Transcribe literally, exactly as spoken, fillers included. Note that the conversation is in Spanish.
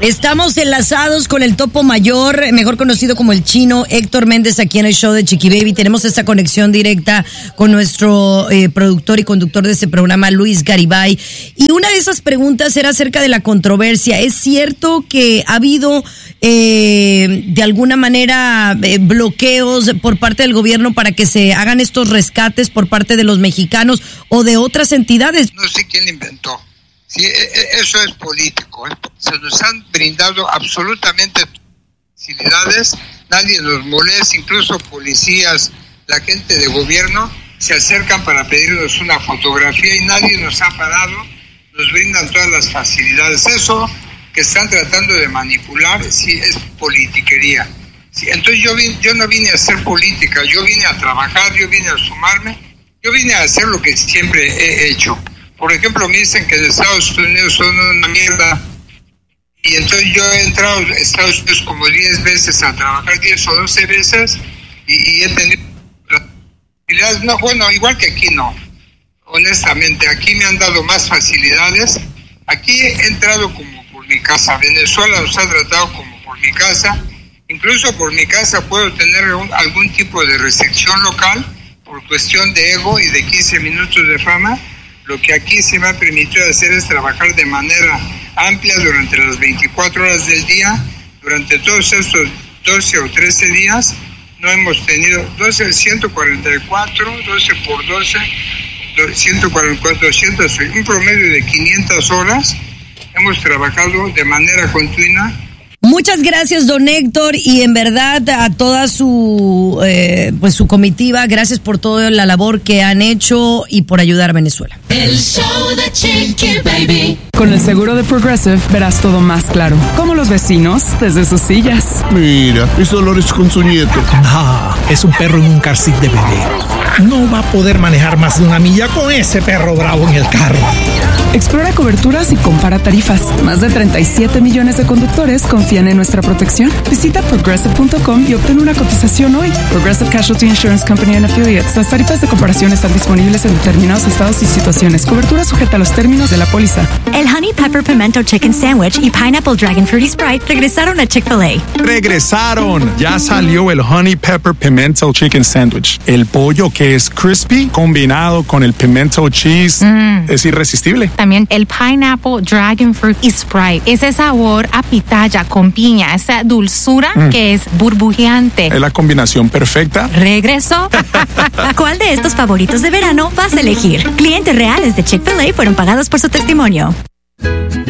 Estamos enlazados con el topo mayor, mejor conocido como el chino, Héctor Méndez, aquí en el show de Chiqui Baby. Tenemos esta conexión directa con nuestro eh, productor y conductor de este programa, Luis Garibay. Y una de esas preguntas era acerca de la controversia. ¿Es cierto que ha habido eh, de alguna manera eh, bloqueos por parte del gobierno para que se hagan estos rescates por parte de los mexicanos o de otras entidades? No sé quién inventó. Sí, eso es político. Se nos han brindado absolutamente facilidades, nadie nos molesta, incluso policías, la gente de gobierno se acercan para pedirnos una fotografía y nadie nos ha parado, nos brindan todas las facilidades. Eso que están tratando de manipular, sí, es politiquería. Sí, entonces yo, vine, yo no vine a hacer política, yo vine a trabajar, yo vine a sumarme, yo vine a hacer lo que siempre he hecho. Por ejemplo, me dicen que los Estados Unidos son una mierda y entonces yo he entrado a Estados Unidos como diez veces a trabajar, diez o doce veces y, y he tenido facilidades. No, bueno, igual que aquí no, honestamente, aquí me han dado más facilidades. Aquí he entrado como por mi casa, Venezuela nos ha tratado como por mi casa, incluso por mi casa puedo tener un, algún tipo de restricción local por cuestión de ego y de quince minutos de fama. Lo que aquí se me ha permitido hacer es trabajar de manera amplia durante las veinticuatro horas del día. Durante todos estos doce o trece días no hemos tenido doce, ciento cuarenta y cuatro, doce por doce, ciento cuarenta y cuatro, doscientos, un promedio de quinientas horas. Hemos trabajado de manera continua. Muchas gracias, don Héctor, y en verdad a toda su eh, pues su comitiva, gracias por toda la labor que han hecho y por ayudar a Venezuela. El show de Chiqui Baby. Con el seguro de Progressive verás todo más claro, como los vecinos desde sus sillas. Mira, es Dolores con su nieto. Ah, es un perro en un car seat de bebé. No va a poder manejar más de una milla con ese perro bravo en el carro. Explora coberturas y compara tarifas. Más de treinta y siete millones de conductores confían en nuestra protección. Visita progressive punto com y obtén una cotización hoy. Progressive Casualty Insurance Company and Affiliates. Las tarifas de comparación están disponibles en determinados estados y situaciones. Cobertura sujeta a los términos de la póliza. El Honey Pepper Pimento Chicken Sandwich y Pineapple Dragon Fruity Sprite regresaron a Chick-fil-A. ¡Regresaron! Ya salió el Honey Pepper Pimento Chicken Sandwich. El pollo que es crispy combinado con el pimento cheese mm. es irresistible. También el Pineapple Dragon Fruit y Sprite. Ese sabor a pitaya con piña, esa dulzura mm. que es burbujeante. Es la combinación perfecta. ¿Regresó? ¿Cuál de estos favoritos de verano vas a elegir? Clientes reales de Chick-fil-A fueron pagados por su testimonio.